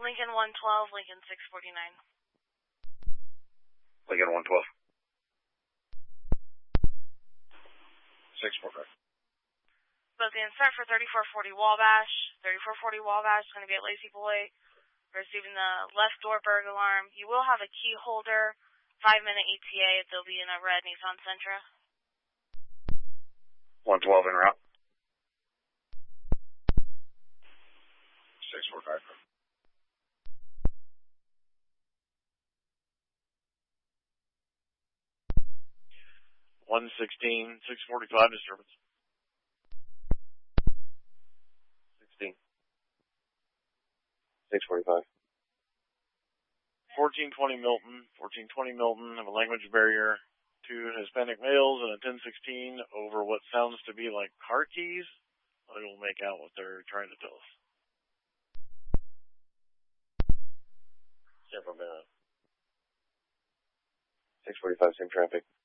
Lincoln 112, Lincoln 649. Lincoln 112. 645. Both the start for 3440 Wabash. 3440 Wabash is going to be at Lazy Boy. Receiving the left door burg alarm. You will have a key holder, 5-minute ETA. They'll be in a red Nissan Sentra. 112 en route. 645. 116, 645 disturbance. 16. 645. 1420 Milton, have a language barrier. 2 Hispanic males and a 1016 over what sounds to be like car keys. I will make out what they're trying to tell us. San Francisco. 645, same traffic.